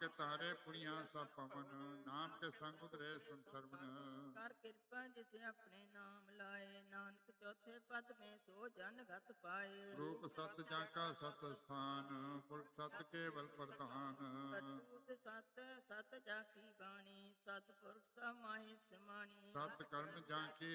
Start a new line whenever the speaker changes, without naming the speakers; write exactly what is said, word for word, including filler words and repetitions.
ਕੇ ਤਾਰੇ ਪੁਰੀਆਂ ਸਭ ਪਵਨ, ਨਾਮ ਕੇ ਸੰਗ ਉਤਰੇ ਸੁਨ ਸਰਵਨ।
ਕਰ ਕਿਰਪਾ ਜਿਸ ਆਪਣੇ ਨਾਮ ਲਾਏ, ਨਾਨਕ ਚੌਥੇ ਪਦ में ਸੋ ਜਨ ਗਤ ਪਾਏ।
ਰੂਪ ਸਤ ਜਾਂ ਕਾ ਸਤ ਸਥਾਨ, ਪੁਰਖ ਸਤ ਕੇਵਲ ਪ੍ਰਧਾਨ।
ਸਤੂਤ ਸਤ ਸਤ ਜਾ ਕੀ ਬਾਣੀ, ਸਤਿਪੁਰਖ ਸਮਾਹਿ ਸਮਾਣੀ।
ਸਤ ਕਰਮ ਜਾਂ ਕੀ